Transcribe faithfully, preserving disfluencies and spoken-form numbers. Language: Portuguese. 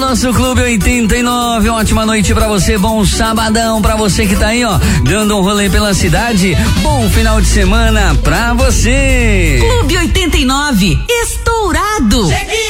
nosso Clube oitenta e nove. Ótima noite pra você, bom sabadão pra você que tá aí, ó, dando um rolê pela cidade. Bom final de semana pra você. Clube oitenta e nove, estourado. Cheguei.